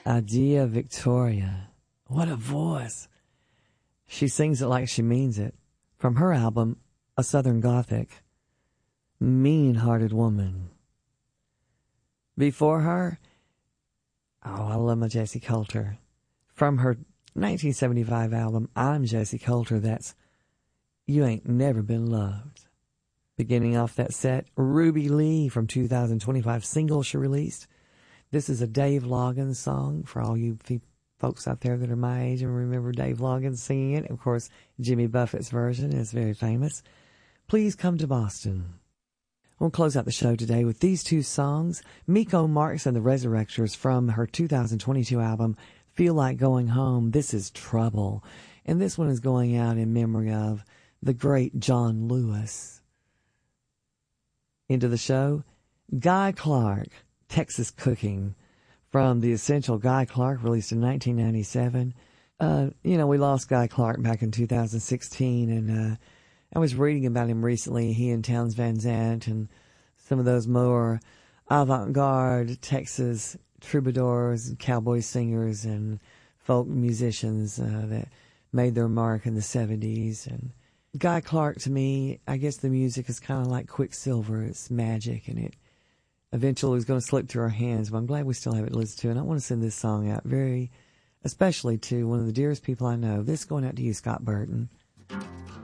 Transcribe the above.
Idea Victoria. What a voice. She sings it like she means it. From her album, A Southern Gothic. Mean-Hearted Woman. Before her, oh, I love my Jessie Coulter. From her 1975 album, I'm Jessie Coulter, that's You Ain't Never Been Loved. Beginning off that set, Ruby Lee from 2025 single she released. This is a Dave Loggins song for all you folks out there that are my age and remember Dave Loggins singing it. Of course, Jimmy Buffett's version is very famous. Please Come to Boston. We'll close out the show today with these two songs. Miko Marks and the Resurrectors from her 2022 album, Feel Like Going Home. This is Trouble. And this one is going out in memory of the great John Lewis. Into the show, Guy Clark, Texas Cooking, from The Essential Guy Clark, released in 1997. We lost Guy Clark back in 2016, and I was reading about him recently, he and Townes Van Zandt and some of those more avant-garde Texas troubadours, cowboy singers, and folk musicians that made their mark in the 70s. And Guy Clark, to me, I guess the music is kind of like Quicksilver. It's magic, and it eventually is going to slip through our hands, but I'm glad we still have it to listen to. And I want to send this song out especially to one of the dearest people I know. This is going out to you, Scott Burton.